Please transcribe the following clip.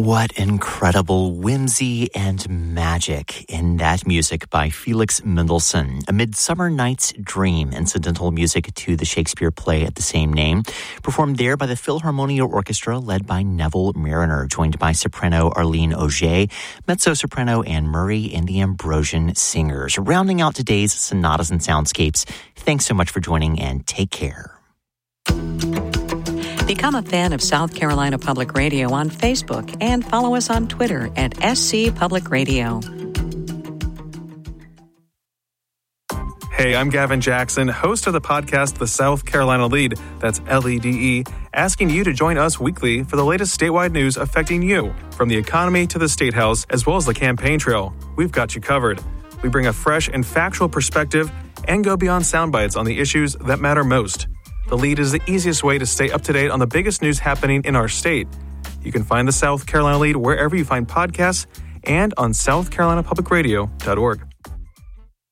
What incredible whimsy and magic in that music by Felix Mendelssohn. A Midsummer Night's Dream, incidental music to the Shakespeare play at the same name, performed there by the Philharmonia Orchestra led by Neville Marriner, joined by soprano Arlene Auger, mezzo-soprano Anne Murray, and the Ambrosian Singers. Rounding out today's Sonatas and Soundscapes, thanks so much for joining and take care. Become a fan of South Carolina Public Radio on Facebook and follow us on Twitter at SC Public Radio. Hey, I'm Gavin Jackson, host of the podcast The South Carolina Lead, that's LEDE, asking you to join us weekly for the latest statewide news affecting you, from the economy to the State House, as well as the campaign trail. We've got you covered. We bring a fresh and factual perspective and go beyond sound bites on the issues that matter most. The Lead is the easiest way to stay up to date on the biggest news happening in our state. You can find the South Carolina Lead wherever you find podcasts and on southcarolinapublicradio.org.